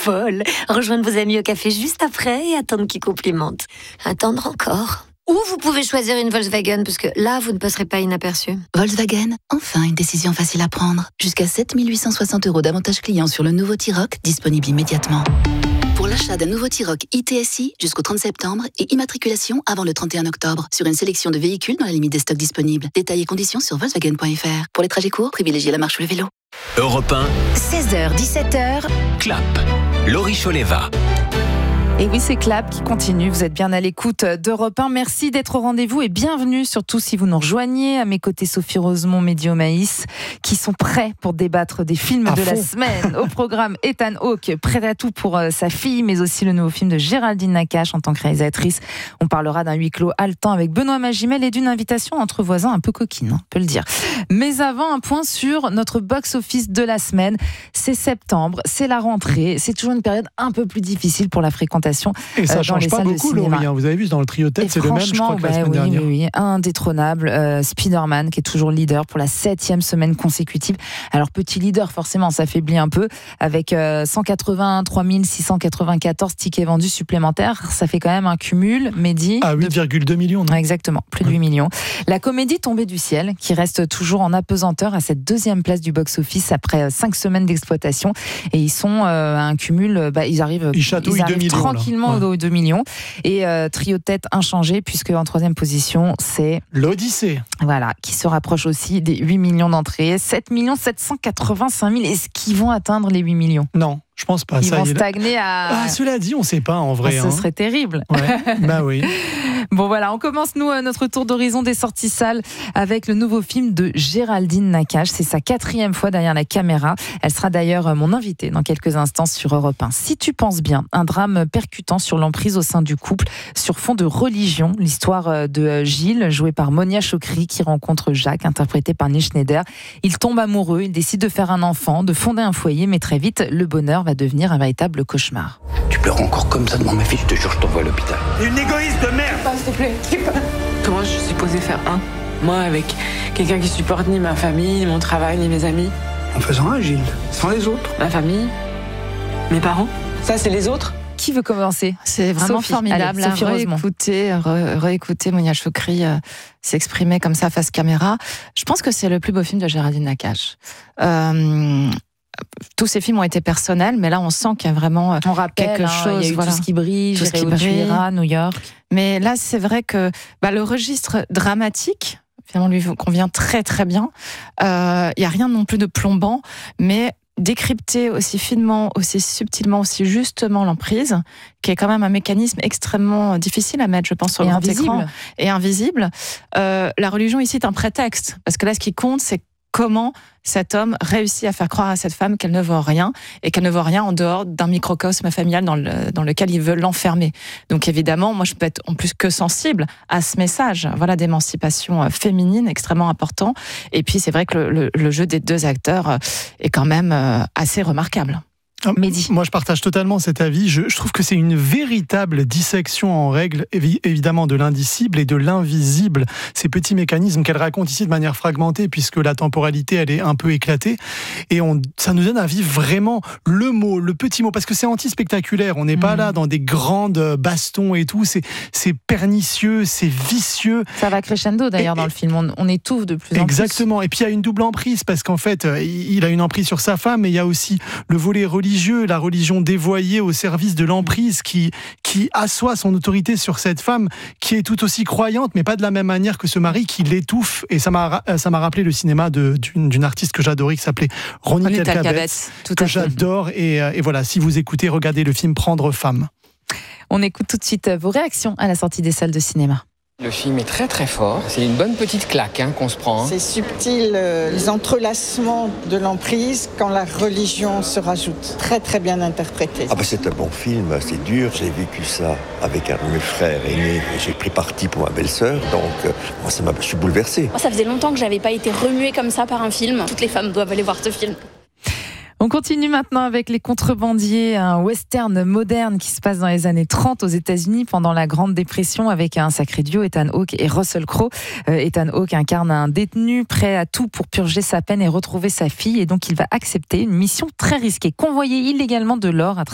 folle. Rejoindre vos amis au café juste après et attendre qu'ils complimentent. Attendre encore. Ou vous pouvez choisir une Volkswagen, parce que là, vous ne passerez pas inaperçu. Volkswagen, enfin une décision facile à prendre. Jusqu'à 7 860 € d'avantages clients sur le nouveau T-Roc, disponible immédiatement. Pour l'achat d'un nouveau T-Roc ITSI jusqu'au 30 septembre et immatriculation avant le 31 octobre sur une sélection de véhicules dans la limite des stocks disponibles. Détails et conditions sur Volkswagen.fr. Pour les trajets courts, privilégiez la marche ou le vélo. Europe 1, 16h, 17h. Clap. Laurie Choleva. Et oui, c'est Clap qui continue. Vous êtes bien à l'écoute d'Europe 1. Merci d'être au rendez-vous et bienvenue, surtout si vous nous rejoignez. À mes côtés, Sophie Rosemont, Mehdi Omaïs, qui sont prêts pour débattre des films de la semaine. Au programme, Ethan Hawke, prêt à tout pour sa fille, mais aussi le nouveau film de Géraldine Nakache en tant que réalisatrice. On parlera d'un huis clos haletant avec Benoît Magimel et d'une invitation entre voisins un peu coquine, on peut le dire. Mais avant, un point sur notre box-office de la semaine. C'est septembre, c'est la rentrée. C'est toujours une période un peu plus difficile pour la fréquentation. Et ça change pas beaucoup, Laurie. Vous avez vu, dans le trio tête, c'est le même, je crois, que la semaine dernière. Oui, indétrônable. Spider-Man, qui est toujours leader pour la 7e semaine consécutive. Alors, petit leader, forcément, s'affaiblit un peu, avec 183 694 tickets vendus supplémentaires. Ça fait quand même un cumul, Mehdi. À 8,2 millions. Non, exactement, plus de 8 millions. La comédie Tombée du ciel, qui reste toujours en apesanteur à cette 2e place du box-office après 5 semaines d'exploitation. Et ils sont à un cumul, ils arrivent tranquillement aux 2 millions. Et trio de tête inchangé, puisque en 3e position, c'est l'Odyssée. Voilà, qui se rapproche aussi des 8 millions d'entrées. 7 785 000. Est-ce qu'ils vont atteindre les 8 millions ? Non. Je pense pas. Ils vont stagner à... cela dit, on sait pas en vrai. Ce serait terrible. Ouais. Bah oui. Bon voilà, on commence notre tour d'horizon des sorties salles avec le nouveau film de Géraldine Nakache. C'est sa 4e fois derrière la caméra. Elle sera d'ailleurs mon invitée dans quelques instants sur Europe 1. Si tu penses bien, un drame percutant sur l'emprise au sein du couple, sur fond de religion. L'histoire de Gilles, joué par Monia Chokri, qui rencontre Jacques, interprété par Neil Schneider. Ils tombent amoureux, ils décident de faire un enfant, de fonder un foyer, mais très vite, le bonheur va devenir un véritable cauchemar. Tu pleures encore comme ça devant ma fille, je te jure, je t'envoie à l'hôpital. Une égoïste de merde. S'il te plaît, comment je suis supposée faire un ? Moi, avec quelqu'un qui supporte ni ma famille, ni mon travail, ni mes amis. En faisant un, Gilles, sans les autres. Ma famille, mes parents, ça c'est les autres. Qui veut commencer ? C'est vraiment Sophie. formidable. Allez, réécouter Monia Chokri s'exprimer comme ça face caméra. Je pense que c'est le plus beau film de Géraldine Nakache. Tous ces films ont été personnels, mais là on sent qu'il y a vraiment quelque chose. Il y a eu Tout ce qui brille, New York. Mais là c'est vrai que le registre dramatique finalement lui convient très très bien. Il n'y a rien non plus de plombant, mais décrypter aussi finement, aussi subtilement, aussi justement l'emprise, qui est quand même un mécanisme extrêmement difficile à mettre, je pense, sur le grand écran, et invisible. La religion ici est un prétexte, parce que là ce qui compte c'est comment cet homme réussit à faire croire à cette femme qu'elle ne vaut rien, et qu'elle ne vaut rien en dehors d'un microcosme familial dans lequel il veut l'enfermer. Donc évidemment, moi je peux être en plus que sensible à ce message, d'émancipation féminine extrêmement important. Et puis c'est vrai que le jeu des deux acteurs est quand même assez remarquable. Mehdi. Moi, je partage totalement cet avis. Je trouve que c'est une véritable dissection en règle, évidemment, de l'indicible et de l'invisible. Ces petits mécanismes qu'elle raconte ici de manière fragmentée, puisque la temporalité, elle est un peu éclatée. Et ça nous donne à vivre vraiment le mot, le petit mot, parce que c'est anti-spectaculaire. On n'est pas là dans des grandes bastons et tout. C'est pernicieux, c'est vicieux. Ça va crescendo d'ailleurs dans le film. On étouffe de plus en plus. Exactement. Et puis il y a une double emprise, parce qu'en fait, il a une emprise sur sa femme, mais il y a aussi le volet religieux, la religion dévoyée au service de l'emprise qui assoit son autorité sur cette femme qui est tout aussi croyante, mais pas de la même manière que ce mari qui l'étouffe. Et ça m'a rappelé le cinéma d'une artiste que j'adorais qui s'appelait Ronnie Telkabetz, que j'adore. Et voilà, si vous écoutez, regardez le film Prendre femme. On écoute tout de suite vos réactions à la sortie des salles de cinéma. Le film est très très fort, c'est une bonne petite claque qu'on se prend. C'est subtil, les entrelacements de l'emprise quand la religion se rajoute. Très très bien interprété. C'est un bon film, c'est dur, j'ai vécu ça avec un de mes frères aînés, j'ai pris parti pour ma belle-sœur, donc je suis bouleversé. Ça faisait longtemps que j'avais pas été remuée comme ça par un film. Toutes les femmes doivent aller voir ce film. On continue maintenant avec Les Contrebandiers, un western moderne qui se passe dans les années 30 aux États-Unis pendant la Grande Dépression avec un sacré duo, Ethan Hawke et Russell Crowe. Ethan Hawke incarne un détenu prêt à tout pour purger sa peine et retrouver sa fille, et donc il va accepter une mission très risquée, convoyer illégalement de l'or à